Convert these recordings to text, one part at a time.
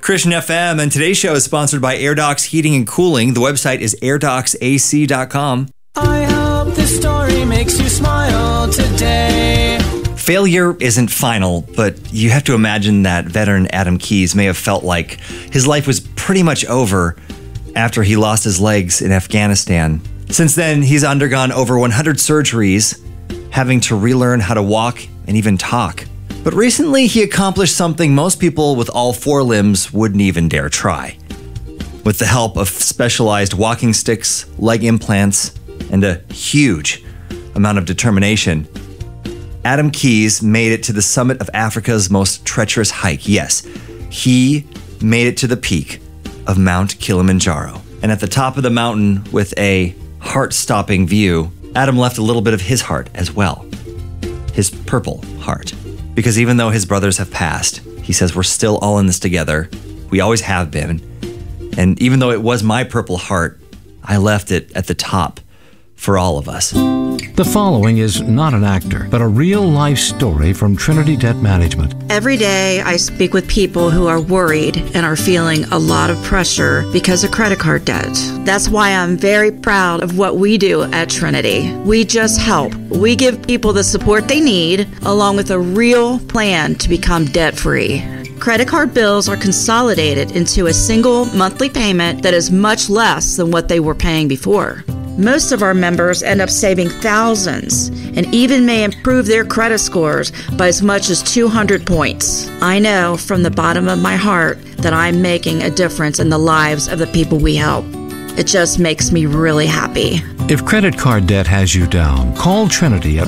Christian FM, and today's show is sponsored by AirDocs Heating and Cooling. The website is airdocsac.com. I hope this story makes you smile today. Failure isn't final, but you have to imagine that veteran Adam Keyes may have felt like his life was pretty much over after he lost his legs in Afghanistan. Since then, he's undergone over 100 surgeries, having to relearn how to walk and even talk. But recently, he accomplished something most people with all four limbs wouldn't even dare try. With the help of specialized walking sticks, leg implants, and a huge amount of determination, Adam Keyes made it to the summit of Africa's most treacherous hike. Yes, he made it to the peak of Mount Kilimanjaro. And at the top of the mountain, with a heart-stopping view, Adam left a little bit of his heart as well. His purple heart. Because even though his brothers have passed, he says we're still all in this together. We always have been. And even though it was my purple heart, I left it at the top for all of us. The following is not an actor, but a real-life story from Trinity Debt Management. Every day I speak with people who are worried and are feeling a lot of pressure because of credit card debt. That's why I'm very proud of what we do at Trinity. We just help. We give people the support they need, along with a real plan to become debt-free. Credit card bills are consolidated into a single monthly payment that is much less than what they were paying before. Most of our members end up saving thousands and even may improve their credit scores by as much as 200 points. I know from the bottom of my heart that I'm making a difference in the lives of the people we help. It just makes me really happy. If credit card debt has you down, call Trinity at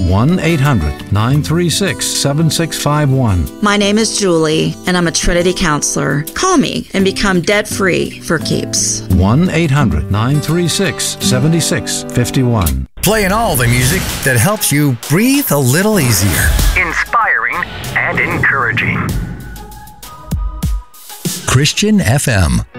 1-800-936-7651. My name is Julie, and I'm a Trinity counselor. Call me and become debt-free for keeps. 1-800-936-7651. Playing all the music that helps you breathe a little easier. Inspiring and encouraging. Christian FM.